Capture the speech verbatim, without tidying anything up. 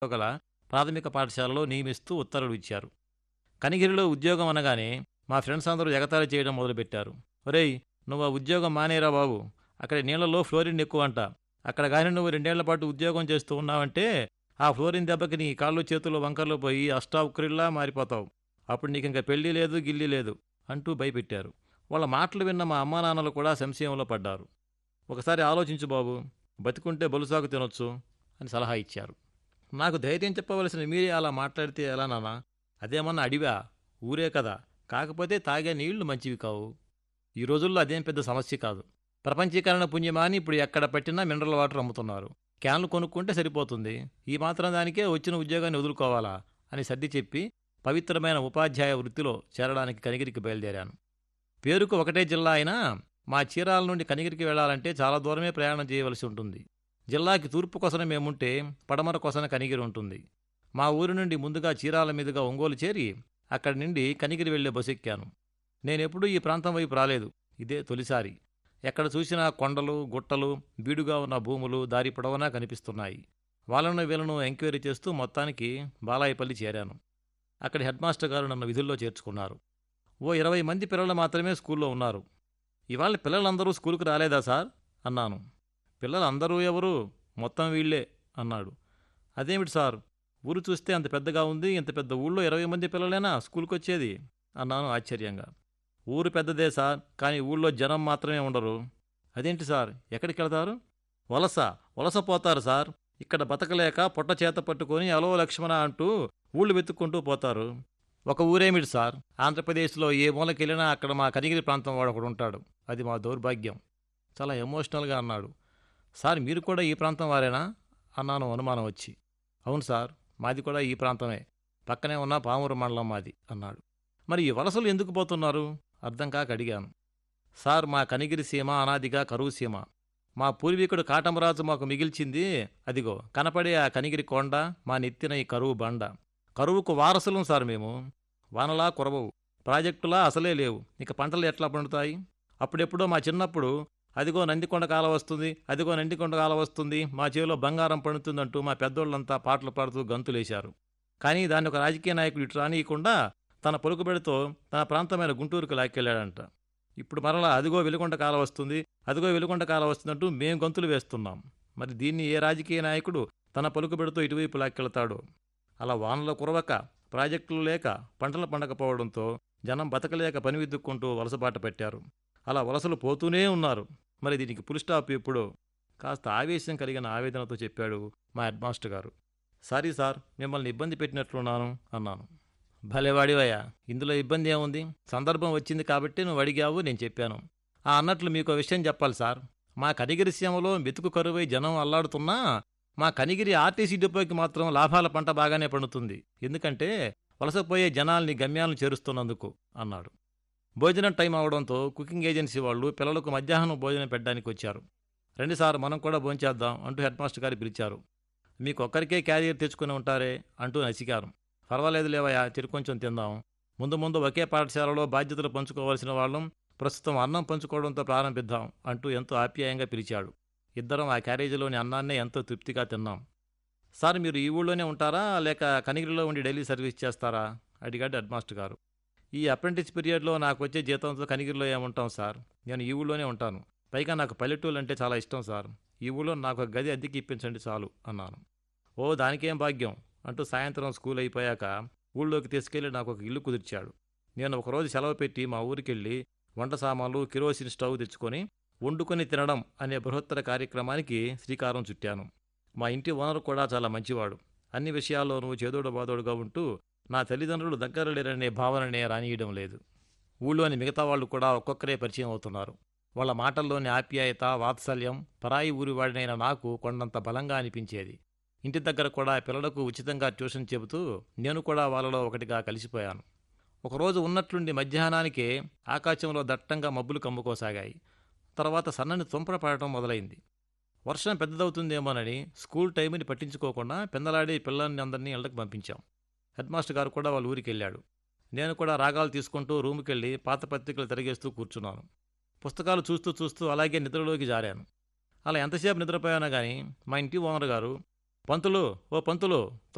గల ప్రాథమిక పాఠశాలలో నియమిస్తూ ఉత్తర్వులు ఇచ్చారు. కనిగిరిలో ఉద్యోగం అనగానే మా ఫ్రెండ్స్ అందరూ ఎగతాళి చేయడం మొదలుపెట్టారు. ఒరేయ్, నువ్వు ఆ ఉద్యోగం మానేరా బాబు, అక్కడ నీళ్లలో ఫ్లోరిన్ ఎక్కువ అంట. అక్కడ కానీ నువ్వు రెండేళ్ల పాటు ఉద్యోగం చేస్తూ ఉన్నావంటే ఆ ఫ్లోరిన్ దెబ్బకి నీ కాళ్ళు చేతులు వంకర్లు పోయి అష్టావక్రిల్లా మారిపోతావు. అప్పుడు నీకు ఇంకా పెళ్లి లేదు గిల్లి లేదు అంటూ భయపెట్టారు. వాళ్ళ మాటలు విన్న మా అమ్మా నాన్నలు కూడా సంశయంలో పడ్డారు. ఒకసారి ఆలోచించు బాబు, బతికుంటే బలుసాకు తినొచ్చు అని సలహా ఇచ్చారు. నాకు ధైర్యం చెప్పవలసిన మీరే అలా మాట్లాడితే ఎలా నాన్నా? అదేమన్నా అడివా? ఊరే కదా. కాకపోతే తాగే నీళ్లు మంచివి కావు. ఈ రోజుల్లో అదేం పెద్ద సమస్య కాదు. ప్రపంచీకరణ పుణ్యమాని ఇప్పుడు ఎక్కడ పట్టినా మినరల్ వాటర్ అమ్ముతున్నారు. క్యాన్లు కొనుక్కుంటే సరిపోతుంది. ఈ మాత్రం దానికే వచ్చిన ఉద్యోగాన్ని వదులుకోవాలా అని సర్ది చెప్పి పవిత్రమైన ఉపాధ్యాయ వృత్తిలో చేరడానికి కనిగిరికి బయలుదేరాను. పేరుకు ఒకటే జిల్లా అయినా మా చీరాల నుండి కనిగిరికి వెళ్లాలంటే చాలా దూరమే ప్రయాణం చేయవలసి ఉంటుంది. జిల్లాకి తూర్పు కొసన మేముంటే పడమర కొసన కనిగిరి ఉంటుంది. మా ఊరి నుండి ముందుగా చీరాల మీదుగా ఒంగోలు చేరి అక్కడి నుండి కనిగిరి వెళ్లే బస్సు ఎక్కాను. నేనెప్పుడూ ఈ ప్రాంతం వైపు రాలేదు. ఇదే తొలిసారి. ఎక్కడ చూసినా కొండలు గుట్టలు, బీడుగా ఉన్న భూములు దారి పొడవునా కనిపిస్తున్నాయి. వాళ్ళను వీళ్ళను ఎంక్వైరీ చేస్తూ మొత్తానికి బాలాయపల్లి చేరాను. అక్కడి హెడ్ మాస్టర్ గారు నన్ను విధుల్లో చేర్చుకున్నారు. ఓ ఇరవై మంది పిల్లలు మాత్రమే స్కూల్లో ఉన్నారు. ఇవాళ పిల్లలందరూ స్కూలుకు రాలేదా సార్ అన్నాను. పిల్లలందరూ ఎవరు? మొత్తం వీళ్లే అన్నాడు. అదేమిటి సార్, ఊరు చూస్తే అంత పెద్దగా ఉంది, ఇంత పెద్ద ఊళ్ళో ఇరవై మంది పిల్లలేనా స్కూల్కొచ్చేది అన్నాను ఆశ్చర్యంగా. ఊరు పెద్దదే సార్, కానీ ఊళ్ళో జనం మాత్రమే ఉండరు. అదేంటి సార్, ఎక్కడికి వెళతారు? వలస వలస పోతారు సార్. ఇక్కడ బతకలేక పొట్ట చేత పట్టుకొని అలో లక్ష్మణ అంటూ ఊళ్ళు వెతుక్కుంటూ పోతారు. ఒక ఊరేమిటి సార్, ఆంధ్రప్రదేశ్లో ఏ మూలకెళ్ళినా అక్కడ మా కనిగిరి ప్రాంతం వాడు ఒకడు ఉంటాడు. అది మా దౌర్భాగ్యం. చాలా ఎమోషనల్గా అన్నాడు. సార్, మీరు కూడా ఈ ప్రాంతం వారేనా అన్నాను అనుమానం వచ్చి. అవును సార్, మాది కూడా ఈ ప్రాంతమే. పక్కనే ఉన్న పామూరు మండలం మాది అన్నాడు. మరి ఈ వలసలు ఎందుకు పోతున్నారు అర్థం కాక అడిగాను. సార్, మా కనిగిరి సీమ అనాదిగా కరువు సీమ. మా పూర్వీకుడు కాటమరాజు మాకు మిగిల్చింది అదిగో కనపడే ఆ కనిగిరి కొండ, మా నెత్తిన ఈ కరువు బండ. కరువుకు వారసులం సార్ మేము. వానలా కురవవు, ప్రాజెక్టులా అసలే లేవు, ఇక పంటలు ఎట్లా పండుతాయి? అప్పుడెప్పుడో మా చిన్నప్పుడు అదిగో నందికొండ కాల వస్తుంది, అదిగో నందికొండ కాల వస్తుంది, మా చేలో బంగారం పండుతుందంటూ మా పెద్దోళ్ళంతా పాటలు పాడుతూ గంతులేశారు. కానీ దాన్ని ఒక రాజకీయ నాయకుడు ఇటు రానియకుండా తన పలుకుబడితో తన ప్రాంతమైన గుంటూరుకు లాక్కెళ్ళాడంట. ఇప్పుడు మరలా అదిగో వెలుగొండ కాల వస్తుంది, అదిగో వెలుగొండ కాల వస్తుందంటూ మేం గంతులు వేస్తున్నాం. మరి దీన్ని ఏ రాజకీయ నాయకుడు తన పలుకుబడితో ఇటువైపు లాక్కెళ్తాడో? అలా వానలు కురవక, ప్రాజెక్టులు లేక, పంటలు పండకపోవడంతో జనం బతకలేక పని విద్దుక్కుంటూ వలసబాట పెట్టారు. అలా వలసలు పోతూనే ఉన్నారు. మరి దీనికి పులి స్టాప్ ఎప్పుడో? కాస్త ఆవేశం కలిగిన ఆవేదనతో చెప్పాడు మా హెడ్ మాస్టర్ గారు. సారీ సార్, మిమ్మల్ని ఇబ్బంది పెట్టినట్లున్నాను అన్నాను. భలేవాడివయ్యా, ఇందులో ఇబ్బంది ఏముంది? సందర్భం వచ్చింది కాబట్టి నువ్వు అడిగావు, నేను చెప్పాను. ఆ అన్నట్లు మీకు విషయం చెప్పాలి సార్. మా కనిగిరి సీమలో మెతుకు కరువై జనం అల్లాడుతున్నా మా కనిగిరి ఆర్టీసీ డిపోకి మాత్రం లాభాల పంట బాగానే పండుతుంది. ఎందుకంటే వలసపోయే జనాల్ని గమ్యాలను చేరుస్తున్నందుకు అన్నాడు. భోజనం టైం అవడంతో కుకింగ్ ఏజెన్సీ వాళ్ళు పిల్లలకు మధ్యాహ్నం భోజనం పెట్టడానికి వచ్చారు. రండి సార్, మనం కూడా భోంచేద్దాం అంటూ హెడ్ మాస్టర్ గారు పిలిచారు. మీకు ఒక్కరికే క్యారియర్ తెచ్చుకుని ఉంటారే అంటూ నసికారు. పర్వాలేదు లేవయ్యా, తిరు కొంచెం తిందాం. ముందు ముందు ఒకే పాఠశాలలో బాధ్యతలు పంచుకోవాల్సిన వాళ్ళం, ప్రస్తుతం అన్నం పంచుకోవడంతో ప్రారంభిద్దాం అంటూ ఎంతో ఆప్యాయంగా పిలిచాడు. ఇద్దరం ఆ క్యారేజీలోని అన్నాన్నే ఎంతో తృప్తిగా తిన్నాం. సార్, మీరు ఈ ఊళ్ళోనే ఉంటారా లేక కనిగిరిలో ఉండి డైలీ సర్వీస్ చేస్తారా అడిగాడు హెడ్ మాస్టర్ గారు. ఈ అప్రెంటిస్ పీరియడ్లో నాకు వచ్చే జీతంతో కనిగిరిలో ఏముంటాం సార్, నేను ఈ ఊళ్ళోనే ఉంటాను. పైగా నాకు పల్లెటూళ్ళు అంటే చాలా ఇష్టం సార్. ఈ ఊళ్ళో నాకు ఒక గది అద్దెకి ఇప్పించండి చాలు అన్నాను. ఓ, దానికేం భాగ్యం అంటూ సాయంత్రం స్కూల్ అయిపోయాక ఊళ్ళోకి తీసుకెళ్లి నాకు ఒక ఇల్లు కుదిర్చాడు. నేను ఒకరోజు సెలవు పెట్టి మా ఊరికెళ్ళి వంట సామాన్లు, కిరోసిన్ స్టవ్ తెచ్చుకొని వండుకొని తినడం అనే బృహత్తర కార్యక్రమానికి శ్రీకారం చుట్టాను. మా ఇంటి ఓనర్ కూడా చాలా మంచివాడు. అన్ని విషయాల్లోనూ చేదోడు బాదోడుగా ఉంటూ నా తల్లిదండ్రులు దగ్గర లేరనే భావననే రానియడం లేదు. ఊళ్ళోని మిగతా వాళ్ళు కూడా ఒక్కొక్కరే పరిచయం అవుతున్నారు. వాళ్ళ మాటల్లోని ఆప్యాయత, వాత్సల్యం పరాయి ఊరివాడినైన నాకు కొండంత బలంగా అనిపించేది. ఇంటి దగ్గర కూడా పిల్లలకు ఉచితంగా ట్యూషన్ చెబుతూ నేను కూడా వాళ్ళలో ఒకటిగా కలిసిపోయాను. ఒకరోజు ఉన్నట్లుండి మధ్యాహ్నానికే ఆకాశంలో దట్టంగా మబ్బులు కమ్ముకోసాగాయి. తర్వాత సన్నని తుంపర పడటం మొదలైంది. వర్షం పెద్దదవుతుందేమోనని స్కూల్ టైంని పట్టించుకోకుండా పెందలాడి పిల్లల్ని అందరినీ ఇళ్లకు పంపించాం. హెడ్ మాస్టర్ గారు కూడా వాళ్ళ ఊరికి వెళ్ళాడు. నేను కూడా రాగాలు తీసుకుంటూ రూముకెళ్ళి పాత పత్రికలు తిరిగేస్తూ కూర్చున్నాను. పుస్తకాలు చూస్తూ చూస్తూ అలాగే నిద్రలోకి జారాను. అలా ఎంతసేపు నిద్రపోయానో గాని మా ఇంటి ఓనర్ గారు, పంతులు, ఓ పంతులు,